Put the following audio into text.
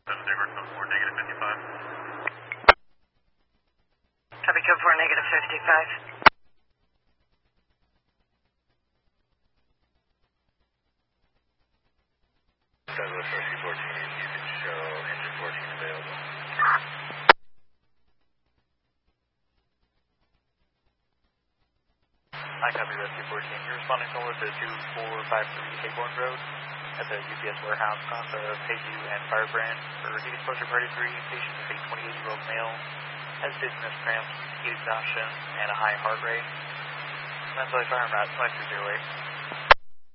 Daybird code 4, negative 55. Copy code 4, negative 55. Douglas Rescue 14, you can show engine 14 available. I copy Rescue 14. You're responding to alert to 2453 Hayborn Road at the UPS warehouse, cost of Hayview and Firebrand for heat exposure party 3. Patient is a 28-year-old male, has dizziness, cramps, heat exhaustion, and a high heart rate. That's why Fire Route 2308.